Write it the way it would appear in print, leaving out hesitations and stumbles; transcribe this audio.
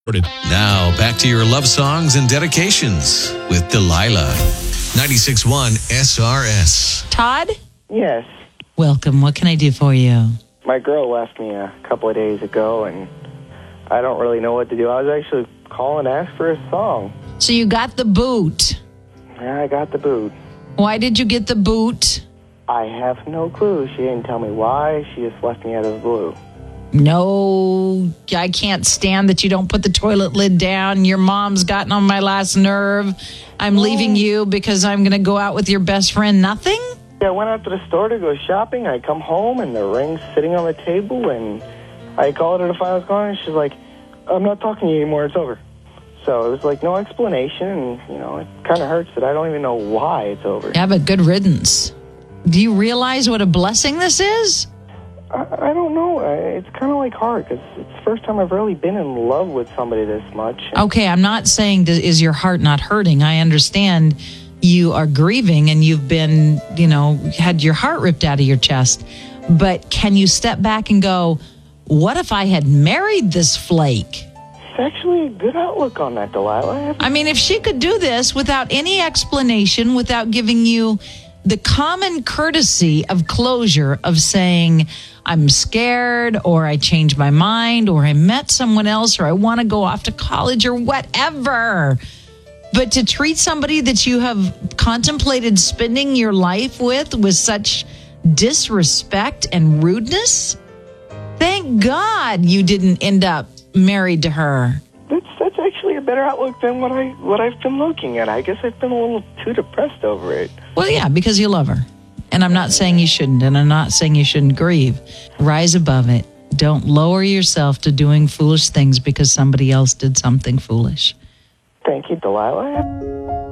Now, back to your love songs and dedications with Delilah. 96.1 SRS. Todd, Yes. welcome. What can I do for you? My girl left me a couple of days ago, and I don't really know what to do. I was actually calling to ask for a song. So you got the boot. Yeah, I got the boot. Why did you get the boot? I have no clue. She didn't tell me why. She just left me out of the blue. No, I can't stand that you don't put the toilet lid down. Your mom's gotten on my last nerve. I'm leaving you because I'm going to go out with your best friend. Nothing? Yeah, I went out to the store to go shopping. I come home, and the ring's sitting on the table, and I called her to find what's going on, and she's like, I'm not talking to you anymore. It's over. So it was like no explanation, and, it kind of hurts that I don't even know why it's over. Yeah, but good riddance. Do you realize what a blessing this is? I don't know. It's kind of like hard because it's the first time I've really been in love with somebody this much. Okay, I'm not saying is your heart not hurting. I understand you are grieving and you've been, had your heart ripped out of your chest. But can you step back and go, what if I had married this flake? It's actually a good outlook on that, Delilah. I mean, if she could do this without any explanation, without giving you the common courtesy of closure of saying, I'm scared, or I changed my mind, or I met someone else, or I want to go off to college, or whatever. But to treat somebody that you have contemplated spending your life with such disrespect and rudeness, thank God you didn't end up married to her. That's actually a better outlook than what I've been looking at. I guess I've been a little too depressed over it. Well, yeah, because you love her. And I'm not saying you shouldn't, and I'm not saying you shouldn't grieve. Rise above it. Don't lower yourself to doing foolish things because somebody else did something foolish. Thank you, Delilah.